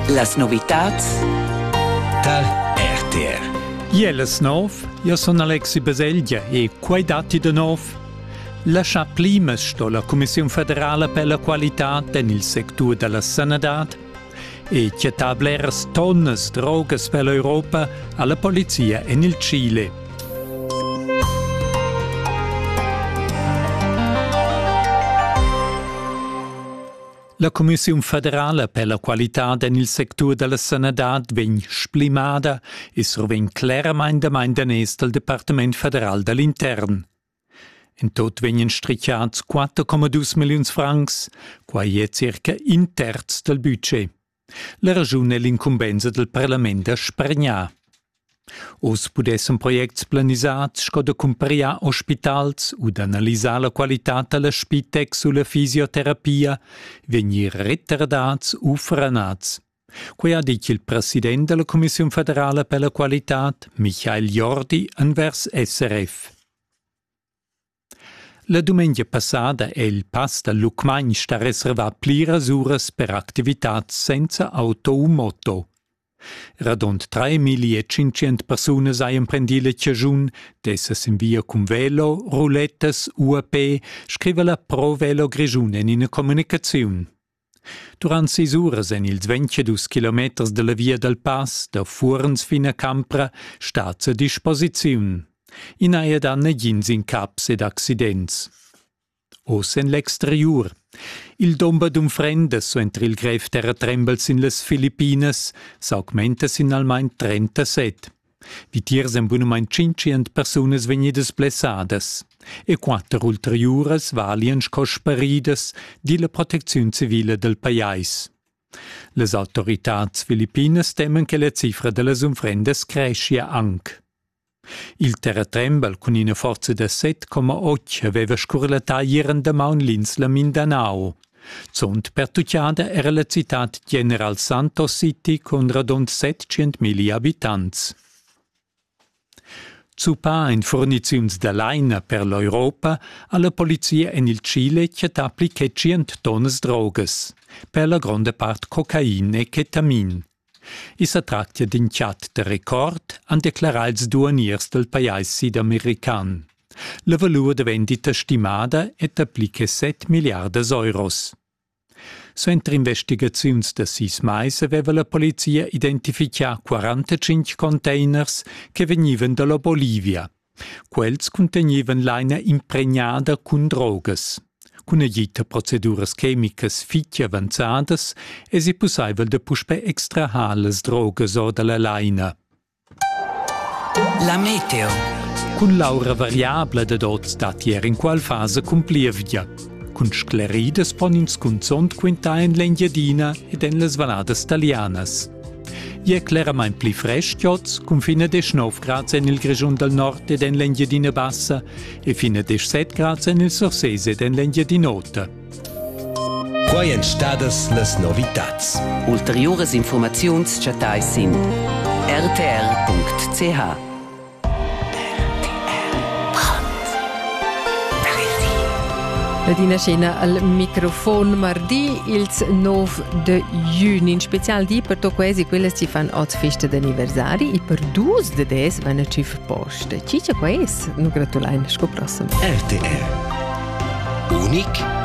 Las novitats tal RTR. Jeles nov, io sono Alexi Baseglia e quei dati de nov. Lascia prima sto la Commissione federale per la qualità nel settore della sanità e che tableras tonnes drogas per l'Europa alla polizia e nel Cile. La Commissione federale per la qualità nel settore della sanità viene splimata e survegna chiaramente mandanès del Departement federal dell'Intern. In tot vengono striccati 4,2 milioni francs, quai è circa un terzo del budget. La ragione è l'incombenza del Parlamento a spargnar. Os pudessem projects planisats sco da compariar ospitals o d'analisar la qualità della spitex sulla fisioterapia venir retardats o frenats. Quei ha dit il president della Commissione federale per la qualità, Michael Jordi, anvers SRF. La domenica passata il pass da Lucmagn sta reservat pliras uras per attività senza auto o moto. Radont 3.500 personas hajan prendi la cagiun, dessas in via cum velo, roulettes, UAP, scrive la Pro Velo Grigiun in una comunicazione. Durant 6 uras en ils 22 km della via del pass, da Furens fino a Campra, stats a disposizione. In aia danna gins in caps ed accidents. Os en l'exterior. Il domba d'un frendes so entre il gref terratrembels in les Filipinas s'augmentas in almain 37. Vitiers en bunumain 500 personas vegnidas blessadas e 4 ulteriores valien scosparidas di la protezione civile del pais. Les autoritats filipinas temen che la cifra de las unfrendes crescia anche. Il terratrembel con una forza da 7,8 aveva scurlato ieri da l'Insula Mindanao. Zont pertucciata era la città General Santos City con radon 700.000 abitanti. Zupa in fornizioni dell'aina per l'Europa alla polizia in il Cile che applica 100 tonnes drogas, per la grande parte cocaina e ketamin. I si tratta d'un chat de record han declarat els douaniers del país sud-american. La valua de vendita stimata et applica 7 miliardas euros. Suentre investigaziuns de 6 mais aveva la polizia identificar 45 containers che venivan dalla Bolivia. Quels contenivan l'aina impregnada cun drogas. Con agita proceduras chemicas fitch avanzadas e si possibile de puspe extrahar las drogas o dalla laina. La meteo. Con l'aura variabile de dots datier in qual fase cumplivia. Con scleridas ponins cun zont quinta in l'Engiadina ed en las valadas talianas. Je clarament pli fresh tiots, con fino a 19 gradi in il Grigiun del Nord ed en l'Engiadina Bassa e fino a 17 gradi in il Sorsese ed en l'Engiadinota. Quai en stadas las novitats. Ulteriores informaziuns chatai sin rtr.ch. Ladina Scena al microfono mardi il 9 de giugno, in special di per to quasi quelle si fan oggi festa d'anniversari e per 2 de des vanno ci posta. Ciccia quais, nu gratulain, sco prossimo. RTR. Unic